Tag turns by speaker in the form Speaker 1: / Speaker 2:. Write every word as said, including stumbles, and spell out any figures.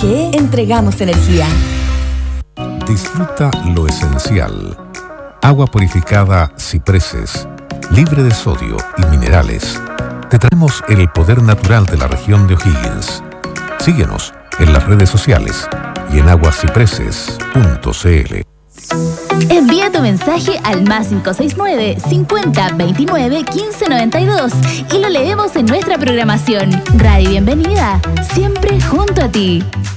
Speaker 1: G entregamos energía.
Speaker 2: Disfruta lo esencial. Agua purificada Cipreses, libre de sodio y minerales. Te traemos el poder natural de la región de O'Higgins. Síguenos en las redes sociales y en aguascipreses punto cl.
Speaker 3: Envía tu mensaje al más cinco seis nueve, cincuenta, veintinueve, quince, noventa y dos y lo leemos en nuestra programación. Radio Bienvenida, siempre junto a ti.